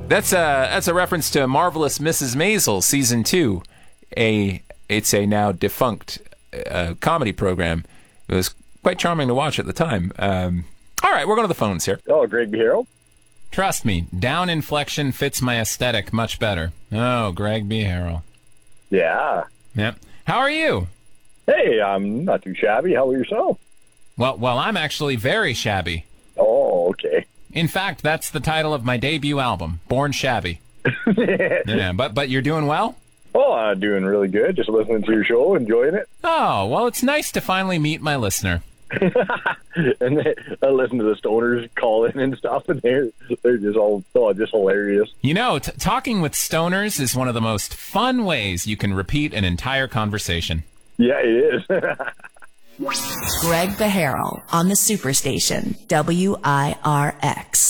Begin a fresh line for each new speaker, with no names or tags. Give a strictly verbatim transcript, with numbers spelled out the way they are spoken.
That's a that's a reference to Marvelous Missus Maisel season two. A it's a now defunct uh, comedy program. It was quite charming to watch at the time. Um, all right, we're going to the phones here.
Oh, Greg B. Harrell.
Trust me, down inflection fits my aesthetic much better. Oh, Greg B. Harrell.
Yeah.
Yep. How are you?
Hey, I'm not too shabby. How about yourself?
Well, well, I'm actually very shabby.
Oh, okay.
In fact, that's the title of my debut album, Born Shabby. Yeah, but but you're doing well?
Oh, I'm doing really good. Just listening to your show, enjoying it.
Oh, well, it's nice to finally meet my listener.
And they, I listen to the stoners call in and stuff, and they're, they're just all oh, just hilarious.
You know, t- talking with stoners is one of the most fun ways you can repeat an entire conversation.
Yeah, it is.
Greg B. Harrell on the Superstation, W I R X.